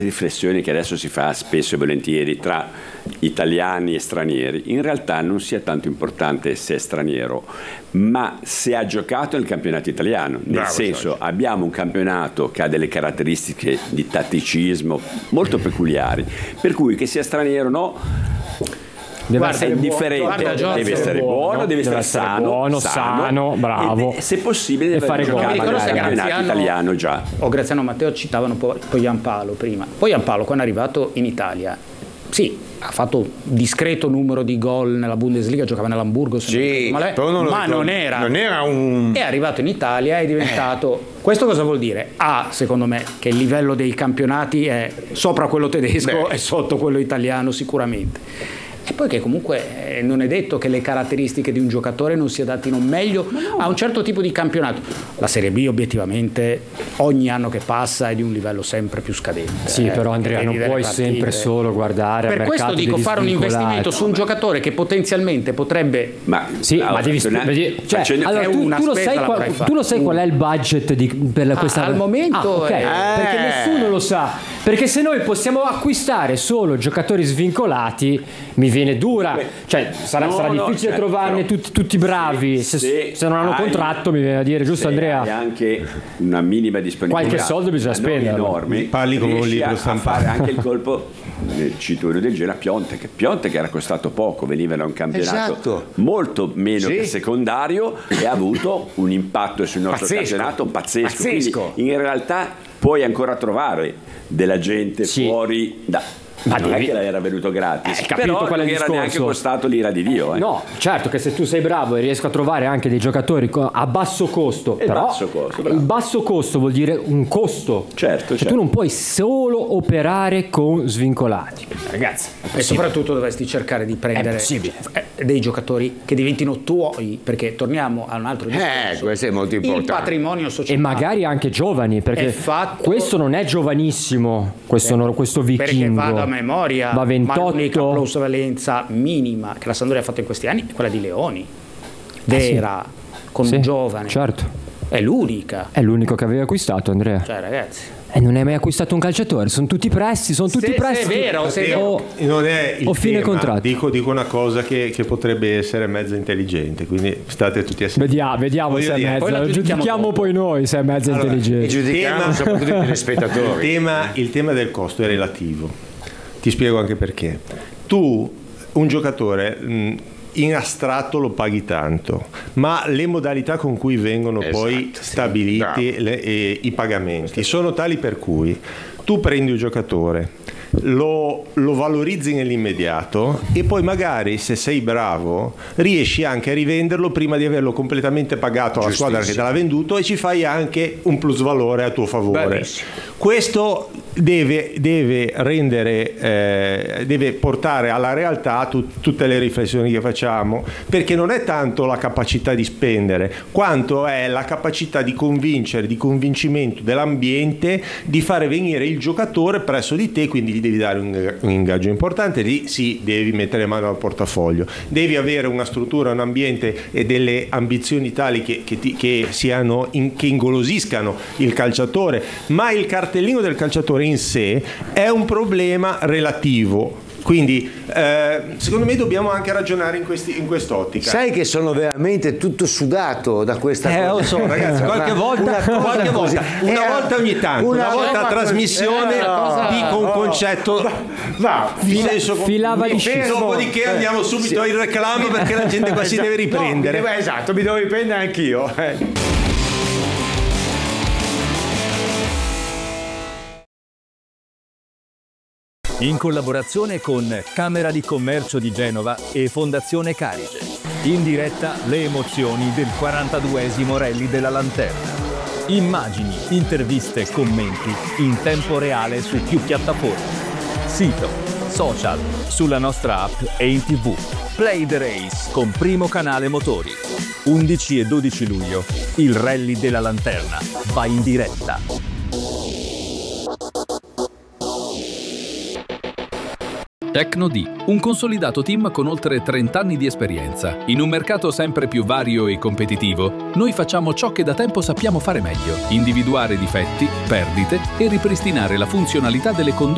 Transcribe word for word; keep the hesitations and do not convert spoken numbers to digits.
riflessioni che adesso si fa spesso e volentieri tra italiani e stranieri, in realtà non sia tanto importante se è straniero, ma se ha giocato nel campionato italiano. Nel Bravo, senso, Sergio. abbiamo un campionato che ha delle caratteristiche di tatticismo molto peculiari, per cui che sia straniero o no, Deve guarda, essere è indifferente, buono, guarda, deve essere buono, buono, deve, deve essere, essere sano, buono, sano, bravo. e se possibile deve E fare aver gol. giocato Mi nel ricordo se campionato Graziano italiano già. o Graziano Matteo citavano poi, poi Giampaolo prima. Poi Giampaolo, quando è arrivato in Italia, sì, ha fatto discreto numero di gol nella Bundesliga, giocava nell'Hamburgo, se non Sì, ricordo male, però non lo ma ricordo. non era, non era un... è arrivato in Italia, è diventato... Questo cosa vuol dire? A, secondo me, che il livello dei campionati è sopra quello tedesco Beh. e sotto quello italiano sicuramente. E poi che comunque eh, non è detto che le caratteristiche di un giocatore non si adattino meglio a un certo tipo di campionato. La Serie B obiettivamente ogni anno che passa è di un livello sempre più scadente. Sì, eh, però Andrea, vedi non delle puoi partite. sempre solo guardare al Per questo mercato dico degli fare un svincolati. investimento su un giocatore che potenzialmente potrebbe... Ma, Sì, allora, ma devi facendo- vedi- cioè, facendo- allora, è tu, una tu lo spesa sai la qual- vorrei fare. tu lo sai qual è il budget di, per la- Ah, questa al momento Ah, ok, è- perché Eh. nessuno lo sa, perché se noi possiamo acquistare solo giocatori svincolati mi viene dura, cioè sarà, no, sarà no, difficile cioè, trovarne però, tutti, tutti bravi se, se se non hanno hai- contratto, mi viene a dire, giusto se Andrea? hai anche una minima disponibilità, Qualche soldo bisogna ma non spenderlo. enorme, Parli come un riesci libro a, a stampato. fare anche il colpo, eh, cito uno del genere, a Piontek Piontek era costato poco, veniva da un campionato Esatto. molto meno Sì. che secondario e ha avuto un impatto sul nostro Pazzesco. campionato pazzesco, Pazzesco. quindi in realtà puoi ancora trovare della gente Sì. fuori da... Ma non devi- è che l'era venuto gratis, Eh, capito però qual è non il era discorso? neanche costato l'ira di Dio, eh. No, certo che se tu sei bravo e riesco a trovare anche dei giocatori co- a basso costo, E però basso costo, bravo. il basso costo vuol dire un costo. Certo, Cioè, certo. tu non puoi solo operare con svincolati. Ragazzi, E soprattutto dovresti cercare di prendere possibile. eh, dei giocatori che diventino tuoi, perché torniamo a un altro discorso. Eh, questo è molto Il importante. patrimonio sociale. e magari anche giovani, perché È fatto- questo non è giovanissimo, questo, non- questo vichingo. Perché va da memoria, va ma l'unica ventotto. plusvalenza minima che la Sampdoria ha fatto in questi anni è quella di Leoni, vera, con Sì, un giovane. certo. È l'unica. È l'unico che aveva acquistato, Andrea. Cioè, ragazzi. E non hai mai acquistato un calciatore, sono tutti prestiti, sono tutti Se- se è prestiti. vero, se è O- Non è il o fine tema. contratto. Dico, dico una cosa che, che potrebbe essere mezza intelligente, quindi state tutti assieme. Vediamo, vediamo Voglio se è dire, poi la mezza. giudichiamo Giudichiamo dopo. poi noi se è mezza Allora, E intelligente. giudicano tema- soprattutto i Il telespettatori. tema, il tema del costo è relativo. Ti spiego anche perché. Tu, un giocatore, mh, in astratto lo paghi tanto, ma le modalità con cui vengono Esatto, poi sì. stabiliti le- eh, i pagamenti sono tali per cui tu prendi un giocatore, lo, lo valorizzi nell'immediato e poi magari, se sei bravo, riesci anche a rivenderlo prima di averlo completamente pagato alla squadra che te l'ha venduto e ci fai anche un plusvalore a tuo favore. Bravissimo. Questo deve, deve rendere, eh, deve portare alla realtà tut- tutte le riflessioni che facciamo, perché non è tanto la capacità di spendere, quanto è la capacità di convincere, di convincimento dell'ambiente di fare venire il giocatore presso di te, quindi gli devi dare un, un ingaggio importante, lì sì, devi mettere mano al portafoglio, devi avere una struttura, un ambiente e delle ambizioni tali che, che, ti- che siano in- che ingolosiscano il calciatore, ma il cartellino del calciatore in sé è un problema relativo. Quindi eh, secondo me dobbiamo anche ragionare in, questi, in quest'ottica. Sai che sono veramente tutto sudato da questa Eh, cosa. lo so, ragazzi, qualche Una- volta, una cosa qualche così. volta, una Eh, volta ogni tanto, una, una- volta a eh, trasmissione eh, no, dico un concetto Va, in senso filava mi liscio. fermo. Dopodiché andiamo subito al reclamo perché la gente qua si deve riprendere. No, mi devo- esatto, mi devo riprendere anch'io. eh. In collaborazione con Camera di Commercio di Genova e Fondazione Carige. In diretta le emozioni del quarantaduesimo Rally della Lanterna. Immagini, interviste, commenti in tempo reale su più piattaforme. Sito, social, sulla nostra app e in tv. Play the Race con Primo Canale Motori. undici e dodici luglio, il Rally della Lanterna va in diretta. Tecnodi, un consolidato team con oltre trenta anni di esperienza. In un mercato sempre più vario e competitivo, noi facciamo ciò che da tempo sappiamo fare meglio: individuare difetti, perdite e ripristinare la funzionalità delle condotte